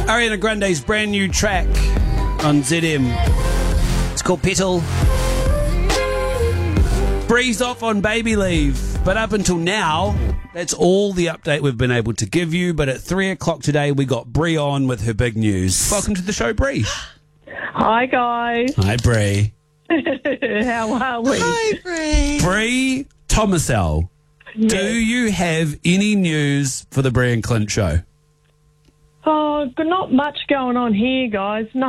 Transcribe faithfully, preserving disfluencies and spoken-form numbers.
Ariana Grande's brand new track on Z M. It's called Petal. Breezed off on baby leave, but up until now, that's all the update we've been able to give you. But at three o'clock today, we got Bree on with her big news. Welcome to the show, Bree. Hi, guys. Hi, Bree. How are we? Hi, Bree. Bree Thomasell, Yes. do you have any news for the Bree and Clint show? Oh, not much going on here, guys.